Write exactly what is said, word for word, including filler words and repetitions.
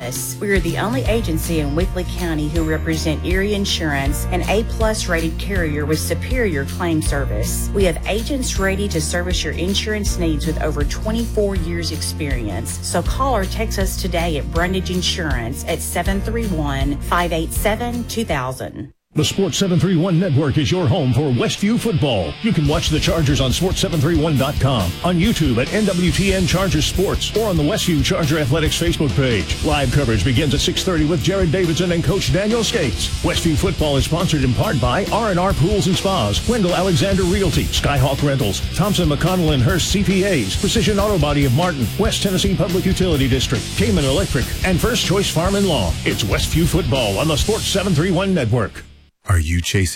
Plus, we are the only agency in Weakley County who represent Erie Insurance, an A-plus rated carrier with superior claim service. We have agents ready to service your insurance needs with over twenty-four years experience. So call or text us today at Brundage Insurance at seven three one, five eight seven, two thousand. The Sports seven thirty-one Network is your home for Westview football. You can watch the Chargers on sports seven thirty-one dot com, on YouTube at N W T N Chargers Sports, or on the Westview Charger Athletics Facebook page. Live coverage begins at six thirty with Jared Davidson and Coach Daniel Skates. Westview football is sponsored in part by R and R Pools and Spas, Wendell Alexander Realty, Skyhawk Rentals, Thompson McConnell and Hearst C P As, Precision Auto Body of Martin, West Tennessee Public Utility District, Cayman Electric, and First Choice Farm and Law. It's Westview football on the Sports seven thirty-one Network. Are you chasing